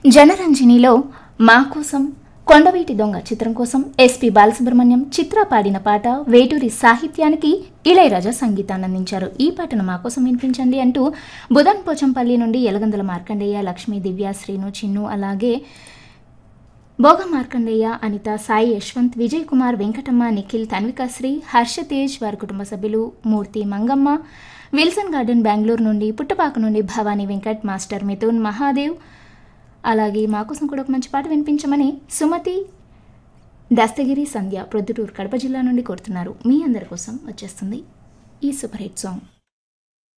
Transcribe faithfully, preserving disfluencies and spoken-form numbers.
జనరంజనిలో మా కోసం కొండవీటి దొంగ చిత్రం కోసం ఎస్పి బాలసుబ్రహ్మణ్యం చిత్ర పాడిన పాట వేటూరి సాహిత్యానికి ఇళయరాజా సంగీతాన్ని అందించారు. ఈ పాటను మా కోసం వినిపించండి అంటూ బుధన్ పోచంపల్లి నుండి ఎలగందల మార్కండేయ, లక్ష్మీ, దివ్య, శ్రీను, చిన్ను, అలాగే భోగ మార్కండేయ, అనిత, సాయి యశ్వంత్, విజయ్ కుమార్, వెంకటమ్మ, నిఖిల్, తన్వికాశ్రీ, హర్షతేజ్, వారి కుటుంబ సభ్యులు, మూర్తి, మంగమ్మ, విల్సన్ గార్డెన్ బెంగళూరు నుండి, పుట్టపాక నుండి భవానీ వెంకట్, మాస్టర్ మిథున్, మహాదేవ్, అలాగే మా కోసం కూడా ఒక మంచి పాట వినిపించమని సుమతి, దస్తగిరి, సంధ్య ప్రొద్దుటూరు కడప జిల్లా నుండి కోరుతున్నారు. మీ అందరి కోసం వచ్చేస్తుంది ఈ సూపర్ హిట్ సాంగ్.